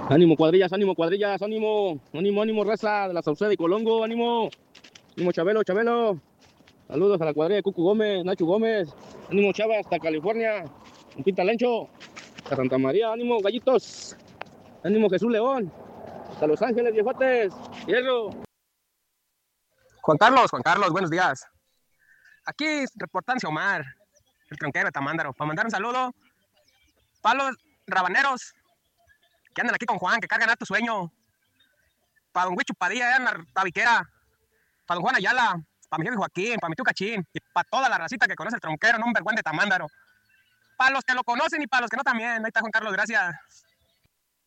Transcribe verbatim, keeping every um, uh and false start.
Ánimo, cuadrillas, ánimo, cuadrillas, ánimo, ánimo, ánimo, raza de la Sauceda y Colongo, ánimo, ánimo, Chabelo, Chabelo. Saludos a la cuadrilla de Cucu Gómez, Nacho Gómez, ánimo, Chava, hasta California, un Pintalencho, hasta Santa María, ánimo, gallitos, ánimo, Jesús León, hasta Los Ángeles, viejotes, hierro. Juan Carlos, Juan Carlos, buenos días. Aquí reportándose Omar, el tronquero de Tamándaro, para mandar un saludo para los rabaneros que andan aquí con Juan, que cargan a tu sueño, para don Huicho Padilla, en la tabiquera, para don Juan Ayala, para mi jefe Joaquín, para mi tío Cachín, y para toda la racita que conoce el tronquero, no un vergüenza de Tamándaro. Para los que lo conocen y para los que no también. Ahí está Juan Carlos, gracias.